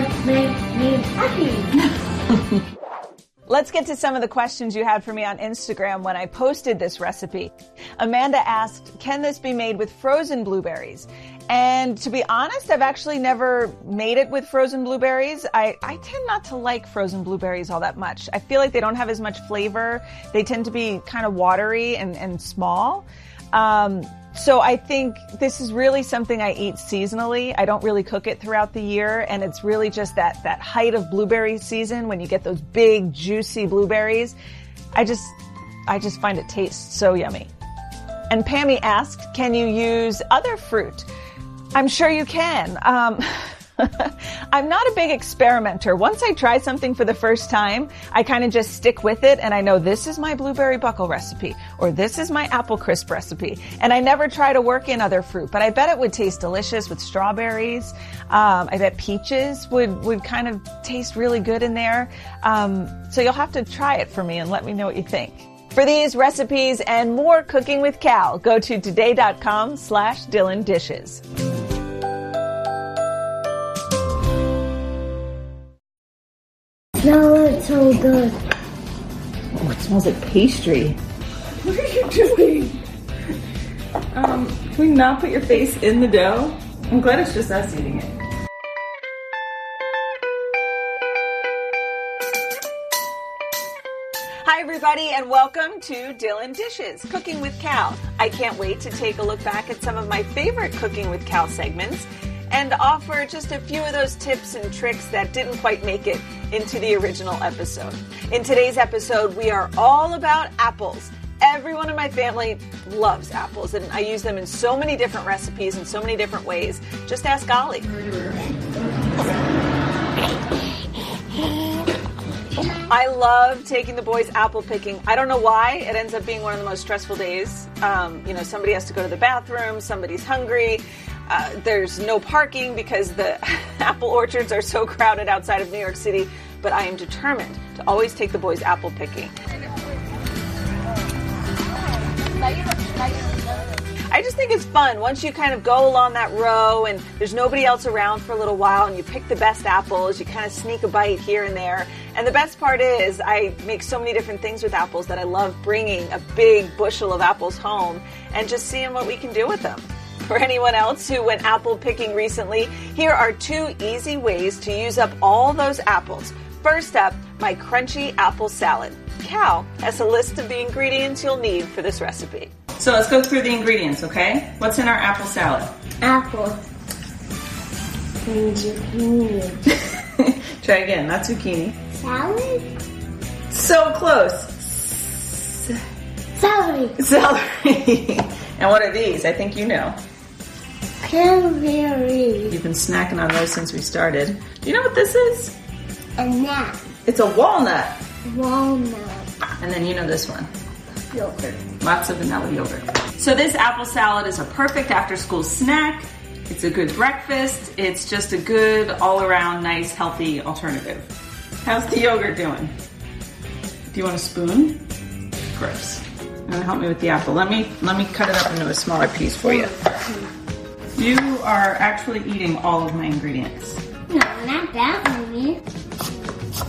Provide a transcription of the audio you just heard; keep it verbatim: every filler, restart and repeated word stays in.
what makes me happy. Let's get to some of the questions you had for me on Instagram when I posted this recipe. Amanda asked, can this be made with frozen blueberries? And to be honest, I've actually never made it with frozen blueberries. I, I tend not to like frozen blueberries all that much. I feel like they don't have as much flavor. They tend to be kind of watery and, and small. Um, so I think this is really something I eat seasonally. I don't really cook it throughout the year, and it's really just that, that height of blueberry season when you get those big, juicy blueberries. I just, I just find it tastes so yummy. And Pammy asked, can you use other fruit? I'm sure you can. Um, I'm not a big experimenter. Once I try something for the first time, I kind of just stick with it, and I know this is my blueberry buckle recipe, or this is my apple crisp recipe. And I never try to work in other fruit, but I bet it would taste delicious with strawberries. Um, I bet peaches would, would kind of taste really good in there. Um, so you'll have to try it for me and let me know what you think. For these recipes and more Cooking with Cal, go to today.com slash Dylan Dishes. No, it's so good. Oh, it smells like pastry. What are you doing? Um, can we not put your face in the dough? I'm glad it's just us eating it. Hi, everybody, and welcome to Dylan Dishes, Cooking with Cal. I can't wait to take a look back at some of my favorite Cooking with Cal segments and offer just a few of those tips and tricks that didn't quite make it into the original episode. In today's episode, we are all about apples. Everyone in my family loves apples, and I use them in so many different recipes in so many different ways. Just ask Ollie. I love taking the boys apple picking. I don't know why. It ends up being one of the most stressful days. Um, you know, somebody has to go to the bathroom, somebody's hungry. Uh, there's no parking because the apple orchards are so crowded outside of New York City, but I am determined to always take the boys apple picking. I just think it's fun. Once you kind of go along that row and there's nobody else around for a little while and you pick the best apples, you kind of sneak a bite here and there. And the best part is I make so many different things with apples that I love bringing a big bushel of apples home and just seeing what we can do with them. For anyone else who went apple picking recently, here are two easy ways to use up all those apples. First up, my crunchy apple salad. Cal has a list of the ingredients you'll need for this recipe. So let's go through the ingredients, okay? What's in our apple salad? Apple. And zucchini. Try again, not zucchini. Salad? So close. Celery. Celery. And what are these? I think you know. Cranberry. You've been snacking on those since we started. Do you know what this is? A nut. It's a walnut. Walnut. And then you know this one. Yogurt. Lots of vanilla yogurt. So this apple salad is a perfect after-school snack. It's a good breakfast. It's just a good, all-around, nice, healthy alternative. How's the yogurt doing? Do you want a spoon? Gross. You want to help me with the apple? Let me let me cut it up into a smaller piece for you. You are actually eating all of my ingredients. No, not that, Mommy.